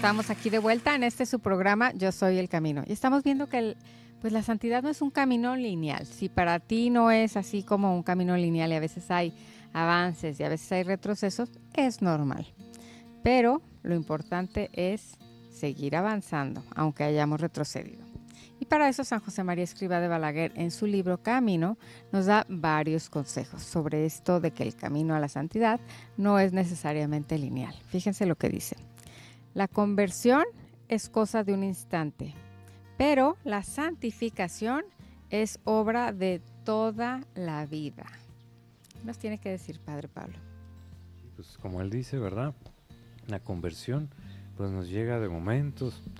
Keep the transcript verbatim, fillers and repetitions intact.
estamos aquí de vuelta en este su programa Yo Soy el Camino. Y estamos viendo que el, pues la santidad no es un camino lineal. Si para ti no es así como un camino lineal y a veces hay avances y a veces hay retrocesos, es normal. Pero lo importante es seguir avanzando, aunque hayamos retrocedido. Y para eso San José María Escrivá de Balaguer, en su libro Camino, nos da varios consejos sobre esto de que el camino a la santidad no es necesariamente lineal. Fíjense lo que dice. La conversión es cosa de un instante, pero la santificación es obra de toda la vida. ¿Qué nos tiene que decir, Padre Pablo? Pues como él dice, ¿verdad? La conversión pues nos llega de momentos,